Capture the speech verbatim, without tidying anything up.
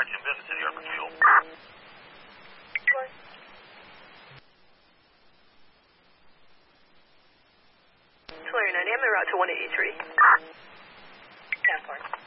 Jim Benton, City Yard for fuel. two eighty-nine, I'm en route to one eighty-three. ten four.